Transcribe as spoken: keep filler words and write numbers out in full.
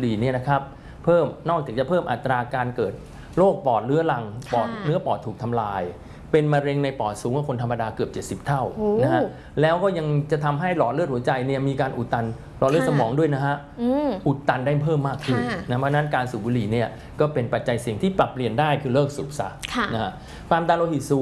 หรี่เนี่ยนะครับเพิ่มนอกจากจะเพิ่มอัตราการเกิดโรคปอดเรื้อรังปอดเนื้อปอดถูกทำลายเป็นมะเร็งในปอดสูงกว่าคนธรรมดาเกือบเจ็ดสิบเท่านะฮะแล้วก็ยังจะทำให้หลอดเลือดหัวใจเนี่ยมีการอุดตันหลอดเลือดสมองด้วยนะฮะอุดตันได้เพิ่มมากขึ้นนะเพราะนั้นการสูบบุหรี่เนี่ยก็เป็นปัจจัยเสี่ยงที่ปรับเปลี่ยนได้คือเลิกสูบซะนะฮะความดันโลหิตสูง